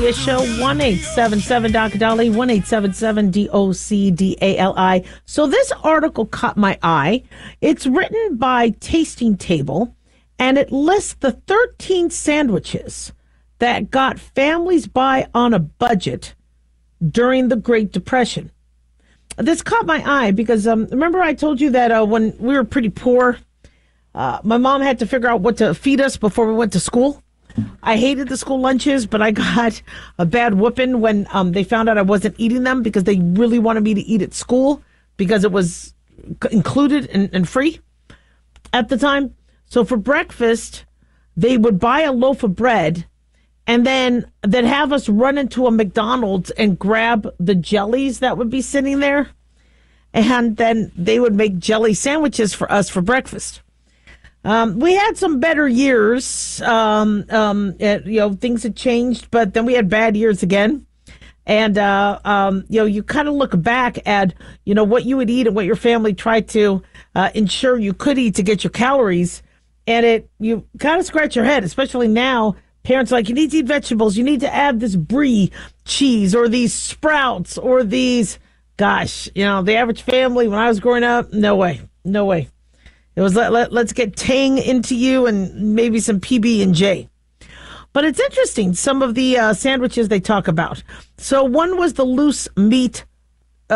Your show 1877 Docadali 1877 DOCDALI. So this article caught my eye. It's written by Tasting Table, and it lists the 13 sandwiches that got families by on a budget during the Great Depression. This caught my eye because remember I told you that when we were pretty poor, my mom had to figure out what to feed us before we went to school. I hated the school lunches, but I got a bad whooping when they found out I wasn't eating them because they really wanted me to eat at school because it was included and free at the time. So for breakfast, they would buy a loaf of bread and then they'd have us run into a McDonald's and grab the jellies that would be sitting there. And then they would make jelly sandwiches for us for breakfast. We had some better years. Things had changed, but then we had bad years again. And, you kind of look back at, what you would eat and what your family tried to ensure you could eat to get your calories. And you kind of scratch your head, especially now. Parents are like, you need to eat vegetables. You need to add this brie cheese or these sprouts or these, the average family when I was growing up, no way. It was let's get Tang into you and maybe some PB&J. But it's interesting, some of the sandwiches they talk about. So one was the loose meat